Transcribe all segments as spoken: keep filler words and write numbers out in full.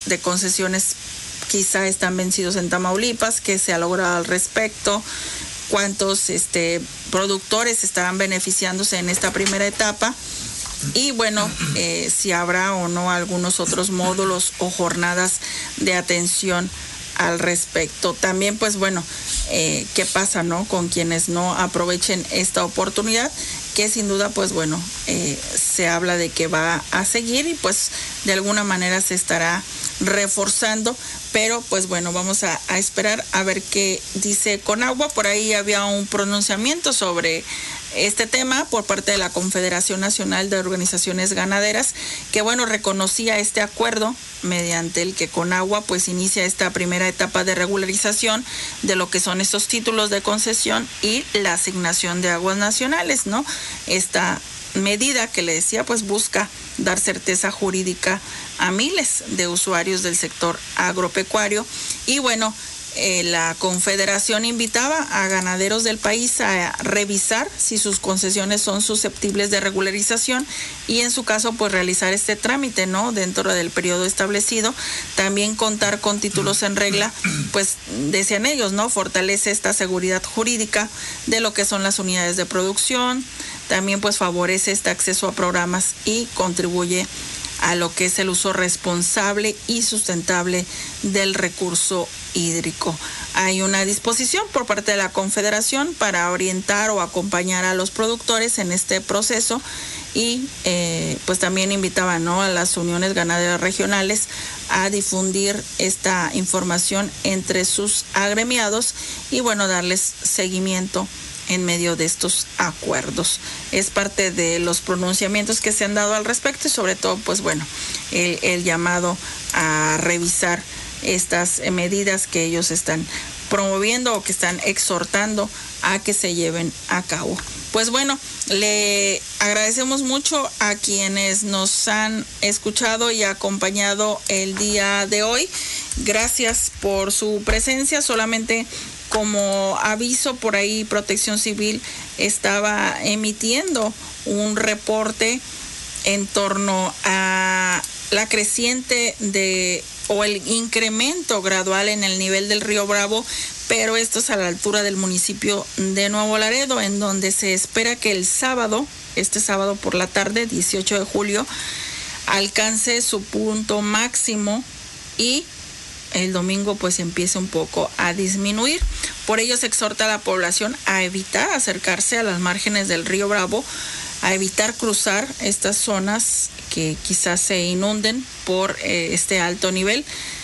de concesiones quizá están vencidos en Tamaulipas, qué se ha logrado al respecto, cuántos este, productores estarán beneficiándose en esta primera etapa y bueno, eh, si habrá o no algunos otros módulos o jornadas de atención al respecto. También pues bueno, eh, qué pasa, ¿no?, con quienes no aprovechen esta oportunidad, que sin duda pues bueno, eh, se habla de que va a seguir y pues de alguna manera se estará reforzando, pero pues bueno, vamos a, a esperar a ver qué dice Conagua. Por ahí había un pronunciamiento sobre este tema por parte de la Confederación Nacional de Organizaciones Ganaderas, que bueno, reconocía este acuerdo mediante el que Conagua pues inicia esta primera etapa de regularización de lo que son estos títulos de concesión y la asignación de aguas nacionales, ¿no? Esta medida que le decía pues busca dar certeza jurídica a miles de usuarios del sector agropecuario y bueno, eh, la Confederación invitaba a ganaderos del país a revisar si sus concesiones son susceptibles de regularización y en su caso pues realizar este trámite, ¿no?, dentro del periodo establecido. También contar con títulos en regla, pues decían ellos, ¿no?, fortalece esta seguridad jurídica de lo que son las unidades de producción. También pues favorece este acceso a programas y contribuye a lo que es el uso responsable y sustentable del recurso hídrico. Hay una disposición por parte de la Confederación para orientar o acompañar a los productores en este proceso y eh, pues también invitaban, ¿no?, a las uniones ganaderas regionales a difundir esta información entre sus agremiados y bueno, darles seguimiento en medio de estos acuerdos. Es parte de los pronunciamientos que se han dado al respecto y sobre todo pues bueno, el, el llamado a revisar estas medidas que ellos están promoviendo o que están exhortando a que se lleven a cabo. Pues bueno, le agradecemos mucho a quienes nos han escuchado y acompañado el día de hoy. Gracias por su presencia. Solamente como aviso, por ahí Protección Civil estaba emitiendo un reporte en torno a la creciente de o el incremento gradual en el nivel del río Bravo, pero esto es a la altura del municipio de Nuevo Laredo, en donde se espera que el sábado, este sábado por la tarde, dieciocho de julio, alcance su punto máximo y el domingo pues empieza un poco a disminuir. Por ello se exhorta a la población a evitar acercarse a las márgenes del río Bravo, a evitar cruzar estas zonas que quizás se inunden por eh, este alto nivel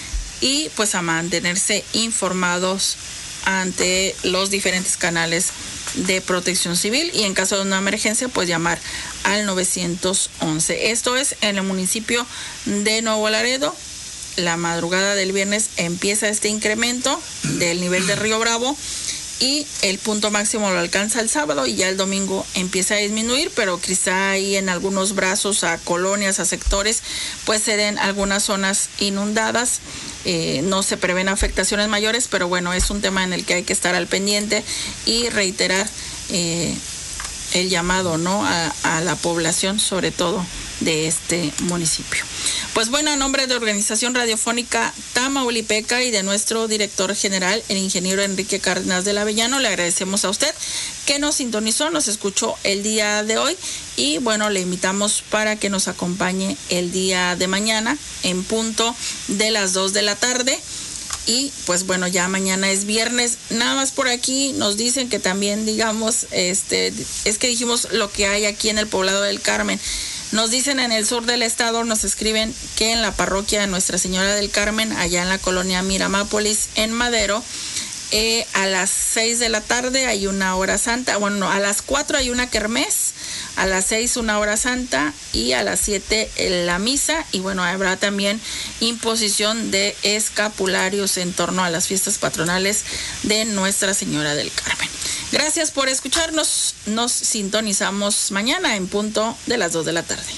y pues a mantenerse informados ante los diferentes canales de Protección Civil y en caso de una emergencia pues llamar al nueve once. Esto es en el municipio de Nuevo Laredo. La madrugada del viernes empieza este incremento del nivel del río Bravo y el punto máximo lo alcanza el sábado y ya el domingo empieza a disminuir, pero quizá ahí en algunos brazos a colonias, a sectores, pues se den algunas zonas inundadas. Eh, no se prevén afectaciones mayores, pero bueno, es un tema en el que hay que estar al pendiente y reiterar eh, el llamado, ¿no?, a, a la población, sobre todo de este municipio. Pues bueno, a nombre de Organización Radiofónica Tamaulipeca y de nuestro director general, el ingeniero Enrique Cárdenas del Avellano, le agradecemos a usted que nos sintonizó, nos escuchó el día de hoy y bueno, le invitamos para que nos acompañe el día de mañana en punto de las dos de la tarde. Y pues bueno, ya mañana es viernes. Nada más por aquí nos dicen que también digamos, este, es que dijimos lo que hay aquí en el poblado del Carmen. Nos dicen en el sur del estado, nos escriben que en la parroquia de Nuestra Señora del Carmen, allá en la colonia Miramápolis, en Madero, eh, a las seis de la tarde hay una hora santa. Bueno, a las cuatro hay una kermés, a las seis una hora santa y a las siete la misa. Y bueno, habrá también imposición de escapularios en torno a las fiestas patronales de Nuestra Señora del Carmen. Gracias por escucharnos. Nos sintonizamos mañana en punto de las dos de la tarde.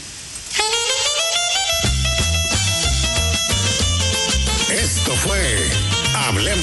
Esto fue Hablemos.